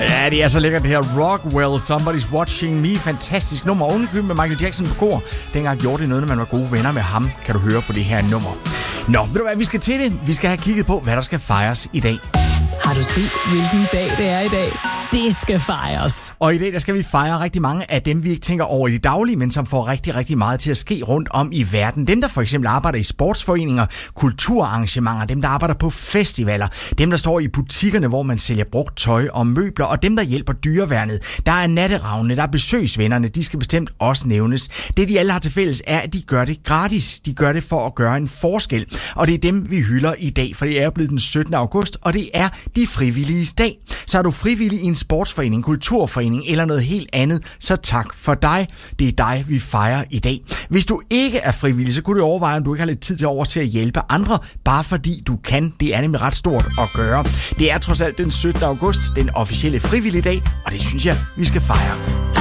Ja, det er så lækkert det her Rockwell, Somebody's Watching Me. Fantastisk nummer. Ovenikøbet med Michael Jackson på kor. Dengang gjorde det noget, når man var gode venner med ham. Kan du høre på det her nummer. Nå, ved du hvad, vi skal til det. Vi skal have kigget på, hvad der skal fejres i dag. Har du set, hvilken dag det er i dag? Det skal fejres. Og i dag der skal vi fejre rigtig mange af dem, vi ikke tænker over i det daglige, men som får rigtig, rigtig meget til at ske rundt om i verden. Dem, der for eksempel arbejder i sportsforeninger, kulturarrangementer, dem, der arbejder på festivaler, dem, der står i butikkerne, hvor man sælger brugt tøj og møbler, og dem, der hjælper dyreværnet. Der er natteravnene, der er besøgsvennerne, de skal bestemt også nævnes. Det, de alle har til fælles, er, at de gør det gratis. De gør det for at gøre en forskel. Og det er dem, vi hylder i dag, for det er blevet den 17. august, og det er de frivilliges dag. Så er du frivillig i en sportsforening, kulturforening eller noget helt andet, så tak for dig. Det er dig, vi fejrer i dag. Hvis du ikke er frivillig, så kunne du overveje, om du ikke har lidt tid til over til at hjælpe andre, bare fordi du kan. Det er nemlig ret stort at gøre. Det er trods alt den 17. august, den officielle frivillige dag, og det synes jeg, vi skal fejre.